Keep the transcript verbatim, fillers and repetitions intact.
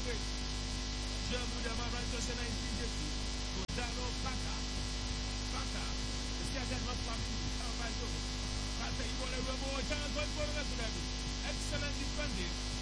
great. German de Marantos in nineteen fifty. Gonzalo Plata. Plata. The Seattle North Family. How about you? Plata, you want to remove a chance for the excellent defending.